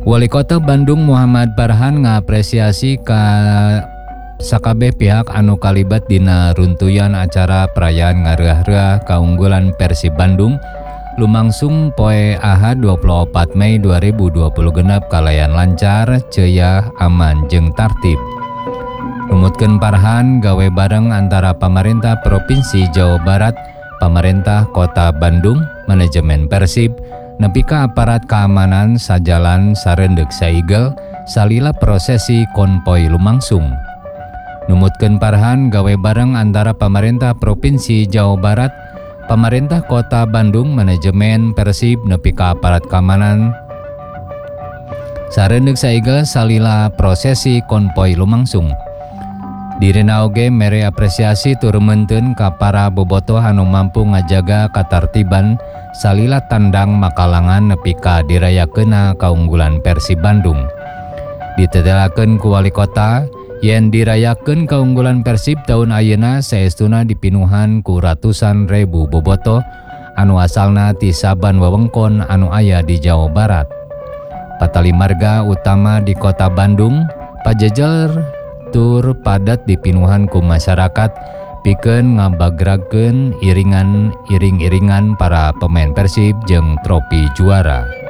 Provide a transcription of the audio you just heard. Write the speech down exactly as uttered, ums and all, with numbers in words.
Wali Kota Bandung Muhammad Farhan ngapresiasi ka sakabeh pihak anu kalibat dina runtuyan acara perayaan ngareah-reah kaunggulan Persib Bandung lumangsung poe Ahad dua puluh empat Mei dua ribu dua puluh genep kalayan lancar, ceuyah, aman jeung tartib. Numutkeun Farhan gawe bareng antara pemerintah Provinsi Jawa Barat, pemerintah Kota Bandung, manajemen Persib, nepi ka aparat keamanan sajalan sareundeuh saigel salila prosesi konvoy lumangsung. Numutkeun Farhan gawe bareng antara pemerintah Provinsi Jawa Barat, pemerintah Kota Bandung, manajemen Persib, nepi ka aparat keamanan sareundeuh saigel salila prosesi konvoy lumangsung. Dirina oge mere apresiasi turunmenteun ka para bobotoh anu mampu ngajaga katartiban salila tandang makalangan nepi ka dirayakeunna kaunggulan Persib Bandung. Ditetelakeun ku wali kota yen dirayakeun kaunggulan Persib taun ayeuna saestuna dipinuhan ku ratusan ribu bobotoh anu asalna ti saban wewengkon anu aya di Jawa Barat. Patali marga utama di Kota Bandung pajejer tur padat dipinuhan ku masyarakat pikeun ngabagrakeun iringan iring-iringan para pemain Persib jeung tropi juara.